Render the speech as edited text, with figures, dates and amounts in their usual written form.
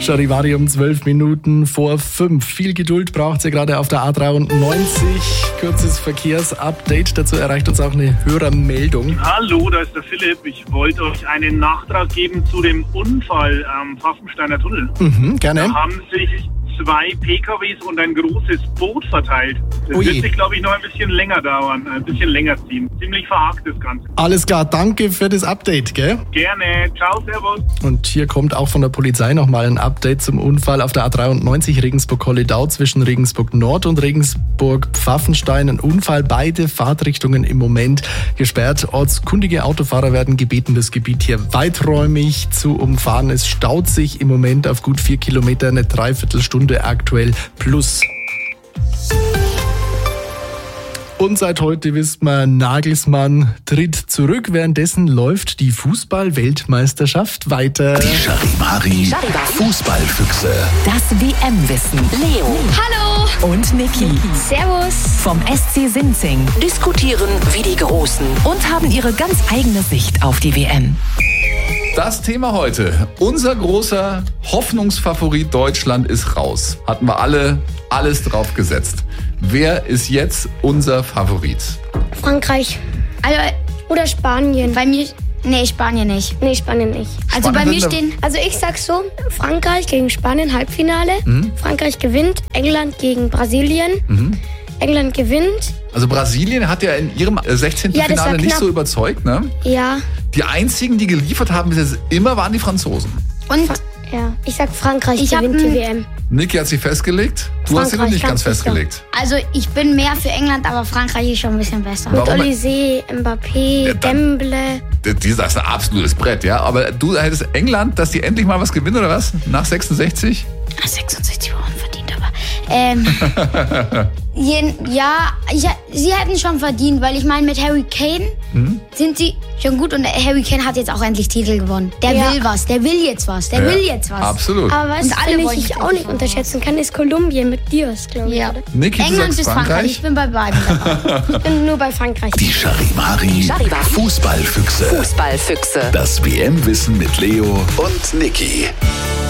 Charivari um 12 Minuten vor 5. Viel Geduld braucht ihr gerade auf der A93. Kurzes Verkehrsupdate. Dazu erreicht uns auch eine Hörermeldung. Hallo, da ist der Philipp. Ich wollte euch einen Nachtrag geben zu dem Unfall am Pfaffensteiner Tunnel. Gerne. Da haben sich 2 PKWs und ein großes Boot verteilt. Das wird sich, glaube ich, noch ein bisschen länger dauern, ein bisschen länger ziehen. Ziemlich verhakt das Ganze. Alles klar, danke für das Update, gell? Gerne. Ciao, servus. Und hier kommt auch von der Polizei nochmal ein Update zum Unfall auf der A93 Regensburg-Kolledau zwischen Regensburg Nord und Regensburg-Pfaffenstein. Ein Unfall, beide Fahrtrichtungen im Moment gesperrt. Ortskundige Autofahrer werden gebeten, das Gebiet hier weiträumig zu umfahren. Es staut sich im Moment auf gut 4 Kilometer, eine Dreiviertelstunde aktuell plus. Und seit heute wisst man, Nagelsmann tritt zurück. Währenddessen läuft die Fußball-Weltmeisterschaft weiter. Die Charivari Fußballfüchse. Das WM-Wissen. Leo. Hallo. Und Niki. Servus. Vom SC Sinzing. Diskutieren wie die Großen und haben ihre ganz eigene Sicht auf die WM. Das Thema heute. Unser großer Hoffnungsfavorit Deutschland ist raus. Hatten wir alle alles drauf gesetzt. Wer ist jetzt unser Favorit? Frankreich. Also, oder Spanien. Bei mir. Nee, Spanien nicht. Nee, Spanien nicht. Also bei mir stehen. Also ich sag so: Frankreich gegen Spanien, Halbfinale. Frankreich gewinnt. England gegen Brasilien. England gewinnt. Also Brasilien hat ja in ihrem 16. Finale nicht so überzeugt, ne? Ja. Die einzigen, die geliefert haben bis jetzt immer, waren die Franzosen. Und? Ja. Ich sag Frankreich gewinnt die WM. Niki hat sich festgelegt. Du hast sie noch nicht ganz festgelegt. Also ich bin mehr für England, aber Frankreich ist schon ein bisschen besser. Mit Olysée, Mbappé, Dembele. Das ist ein absolutes Brett, ja. Aber du hättest England, dass die endlich mal was gewinnen, oder was? Nach 66? 66 war unverdient, aber... sie hätten schon verdient, weil ich meine, mit Harry Kane sind sie schon gut und Harry Kane hat jetzt auch endlich Titel gewonnen. Der will was, der will jetzt was, der will jetzt was. Absolut. Aber was ich auch nicht unterschätzen kann, ist Kolumbien mit Dios, glaube ich. Ja. Niki, England bis Frankreich, ich bin bei beiden dabei. Ich bin nur bei Frankreich. Die Charivari Fußballfüchse. Fußballfüchse. Das WM-Wissen mit Leo und Niki.